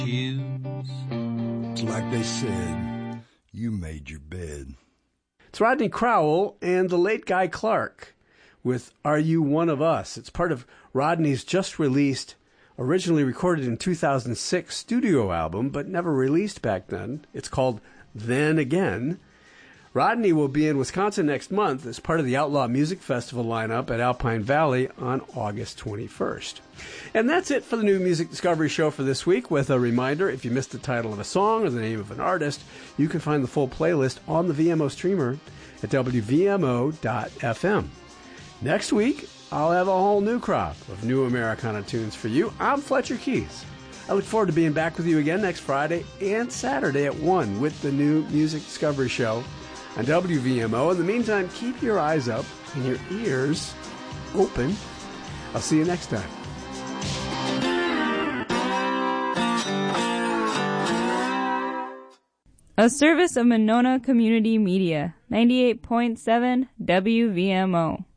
It's like they said, you made your bed. It's Rodney Crowell and the late Guy Clark with Are You One of Us? It's part of Rodney's just released, originally recorded in 2006 studio album, but never released back then. It's called Then Again. Rodney will be in Wisconsin next month as part of the Outlaw Music Festival lineup at Alpine Valley on August 21st. And that's it for the New Music Discovery Show for this week, with a reminder, if you missed the title of a song or the name of an artist, you can find the full playlist on the VMO streamer at WVMO.fm. Next week, I'll have a whole new crop of new Americana tunes for you. I'm Fletcher Keys. I look forward to being back with you again next Friday and Saturday at 1 with the New Music Discovery Show on WVMO. In the meantime, keep your eyes up and your ears open. I'll see you next time. A service of Monona Community Media, 98.7 WVMO.